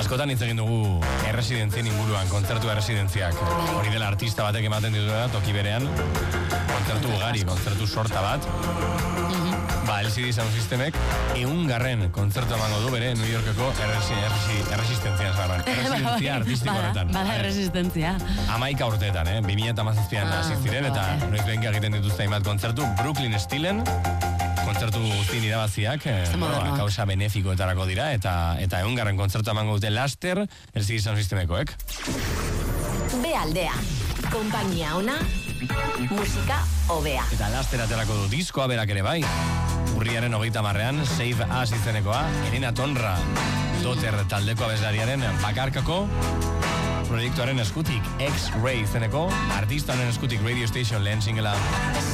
Askotan hitz egin dugu erresidentzien inguruan, kontzertu erresidentziak. Hori dela artista batek ematen dituela toki berean, kontzertu ugari, kontzertu sorta bat. LCD Sound Systemek 100. kontzertu emango du bere New Yorkeko erresistentzia artistiko horretan. Bada erresistentzia. 11 urteetan, 2017an hasi ziren eta noiz behinka egiten dituzte hainbat kontzertu, Brooklyn Stilen, kontzertu guztien irabaziak, kausa benefikoetarako dira, eta 100. kontzertu emango dute laster, LCD Sound Systemekoek. Bealdea, kompainia ona, musika hobea. Eta laster aterako du diskoa berak ere bai. Urriaren 30ean, Save Us izenekoa, Elena Tonra, Doter taldeko abeslariaren bakarkako proiektuaren eskutik, X-Ray izeneko, artistaren eskutik Radio Station lehen singela